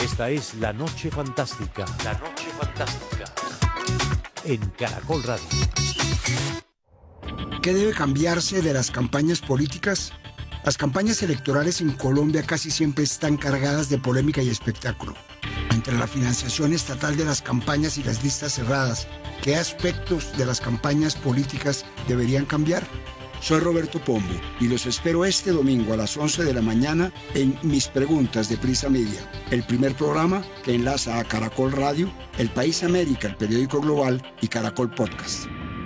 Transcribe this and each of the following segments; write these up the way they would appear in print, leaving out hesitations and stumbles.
Esta es La Noche Fantástica. La Noche Fantástica. En Caracol Radio. ¿Qué debe cambiarse de las campañas políticas? Las campañas electorales en Colombia casi siempre están cargadas de polémica y espectáculo. Entre la financiación estatal de las campañas y las listas cerradas, ¿qué aspectos de las campañas políticas deberían cambiar? Soy Roberto Pombo y los espero este domingo a las 11 de la mañana en Mis Preguntas de Prisa Media, el primer programa que enlaza a Caracol Radio, El País América, el periódico global, y Caracol Podcast.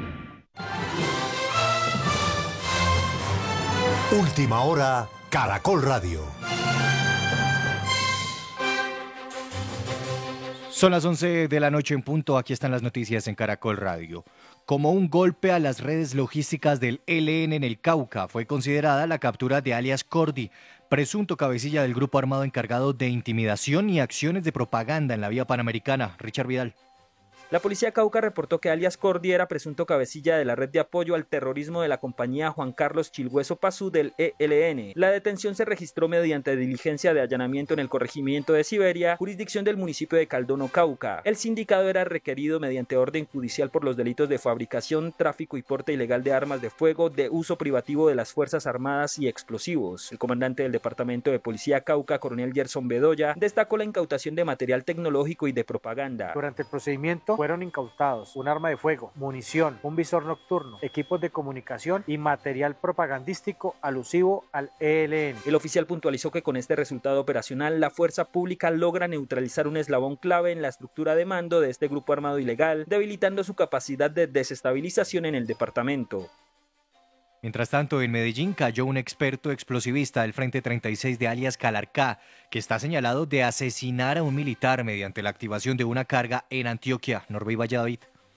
Última hora, Caracol Radio. Son las 11 de la noche en punto, aquí están las noticias en Caracol Radio. Como un golpe a las redes logísticas del ELN en el Cauca, fue considerada la captura de alias Cordy, presunto cabecilla del grupo armado encargado de intimidación y acciones de propaganda en la vía panamericana. Richard Vidal. La policía Cauca reportó que alias Cordy era presunto cabecilla de la red de apoyo al terrorismo de la compañía Juan Carlos Chilhueso Pazú del ELN. La detención se registró mediante diligencia de allanamiento en el corregimiento de Siberia, jurisdicción del municipio de Caldono, Cauca. El sindicado era requerido mediante orden judicial por los delitos de fabricación, tráfico y porte ilegal de armas de fuego, de uso privativo de las Fuerzas Armadas y explosivos. El comandante del Departamento de Policía Cauca, coronel Gerson Bedoya, destacó la incautación de material tecnológico y de propaganda. Durante el procedimiento fueron incautados un arma de fuego, munición, un visor nocturno, equipos de comunicación y material propagandístico alusivo al ELN. El oficial puntualizó que con este resultado operacional la fuerza pública logra neutralizar un eslabón clave en la estructura de mando de este grupo armado ilegal, debilitando su capacidad de desestabilización en el departamento. Mientras tanto, en Medellín cayó un experto explosivista del Frente 36 de alias Calarcá, que está señalado de asesinar a un militar mediante la activación de una carga en Antioquia. Norbey Valladolid.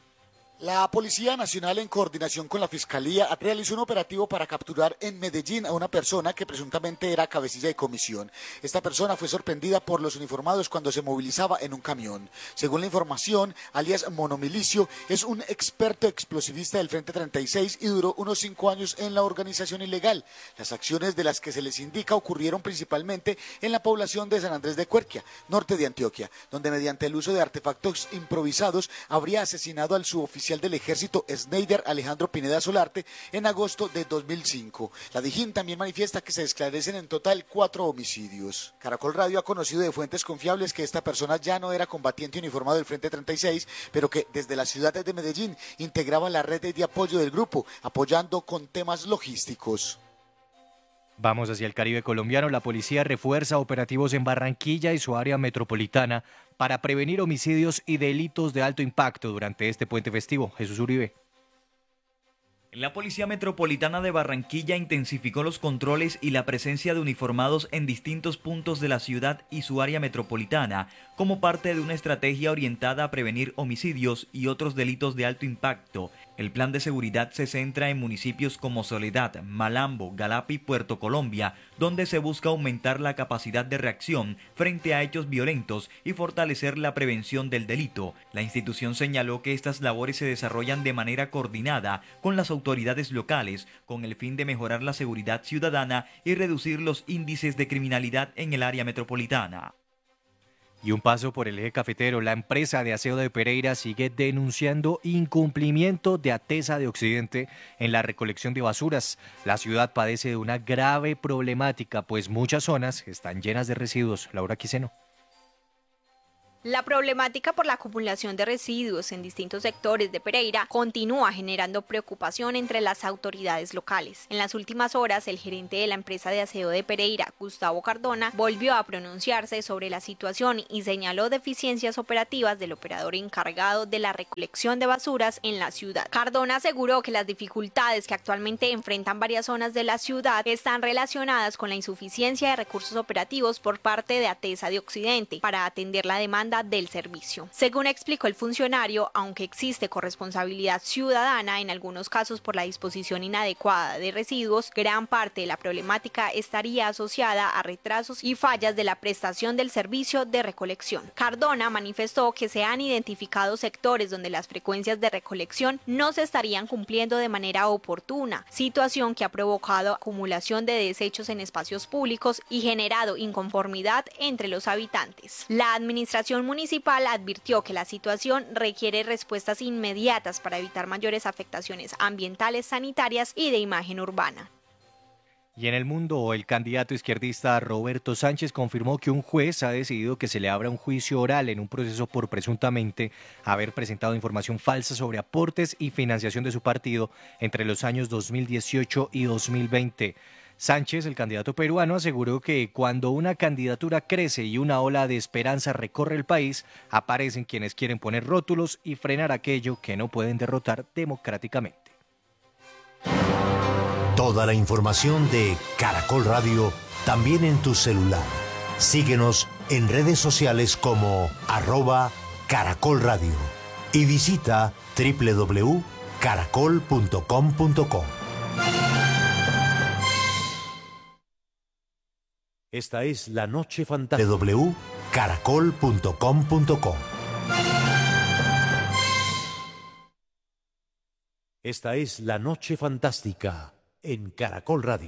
La Policía Nacional, en coordinación con la Fiscalía, realizó un operativo para capturar en Medellín a una persona que presuntamente era cabecilla de comisión. Esta persona fue sorprendida por los uniformados cuando se movilizaba en un camión. Según la información, alias Monomilicio es un experto explosivista del Frente 36 y duró unos 5 años en la organización ilegal. Las acciones de las que se les indica ocurrieron principalmente en la población de San Andrés de Cuerquia, norte de Antioquia, donde mediante el uso de artefactos improvisados habría asesinado al suboficial del ejército Schneider Alejandro Pineda Solarte en agosto de 2005. La Dijín también manifiesta que se esclarecen en total 4 homicidios. Caracol Radio ha conocido de fuentes confiables que esta persona ya no era combatiente uniformado del Frente 36, pero que desde la ciudad de Medellín integraba la red de apoyo del grupo, apoyando con temas logísticos. Vamos hacia el Caribe colombiano. La policía refuerza operativos en Barranquilla y su área metropolitana para prevenir homicidios y delitos de alto impacto durante este puente festivo. Jesús Uribe. La Policía Metropolitana de Barranquilla intensificó los controles y la presencia de uniformados en distintos puntos de la ciudad y su área metropolitana, como parte de una estrategia orientada a prevenir homicidios y otros delitos de alto impacto. El plan de seguridad se centra en municipios como Soledad, Malambo, Galapa y Puerto Colombia, donde se busca aumentar la capacidad de reacción frente a hechos violentos y fortalecer la prevención del delito. La institución señaló que estas labores se desarrollan de manera coordinada con las autoridades locales, con el fin de mejorar la seguridad ciudadana y reducir los índices de criminalidad en el área metropolitana. Y un paso por el eje cafetero, la empresa de aseo de Pereira sigue denunciando incumplimiento de ATESA de Occidente en la recolección de basuras. La ciudad padece de una grave problemática, pues muchas zonas están llenas de residuos. Laura Quiseno. La problemática por la acumulación de residuos en distintos sectores de Pereira continúa generando preocupación entre las autoridades locales. En las últimas horas, el gerente de la empresa de aseo de Pereira, Gustavo Cardona, volvió a pronunciarse sobre la situación y señaló deficiencias operativas del operador encargado de la recolección de basuras en la ciudad. Cardona aseguró que las dificultades que actualmente enfrentan varias zonas de la ciudad están relacionadas con la insuficiencia de recursos operativos por parte de ATESA de Occidente para atender la demanda demanda del servicio. Según explicó el funcionario, aunque existe corresponsabilidad ciudadana en algunos casos por la disposición inadecuada de residuos, gran parte de la problemática estaría asociada a retrasos y fallas de la prestación del servicio de recolección. Cardona manifestó que se han identificado sectores donde las frecuencias de recolección no se estarían cumpliendo de manera oportuna, situación que ha provocado acumulación de desechos en espacios públicos y generado inconformidad entre los habitantes. La administración municipal advirtió que la situación requiere respuestas inmediatas para evitar mayores afectaciones ambientales, sanitarias y de imagen urbana. Y en el mundo, el candidato izquierdista Roberto Sánchez confirmó que un juez ha decidido que se le abra un juicio oral en un proceso por presuntamente haber presentado información falsa sobre aportes y financiación de su partido entre los años 2018 y 2020. Sánchez, el candidato peruano, aseguró que cuando una candidatura crece y una ola de esperanza recorre el país, aparecen quienes quieren poner rótulos y frenar aquello que no pueden derrotar democráticamente. Toda la información de Caracol Radio también en tu celular. Síguenos en redes sociales como @Caracol Radio y visita www.caracol.com.co. Esta es La Noche Fantástica. www.caracol.com.co. Esta es La Noche Fantástica en Caracol Radio.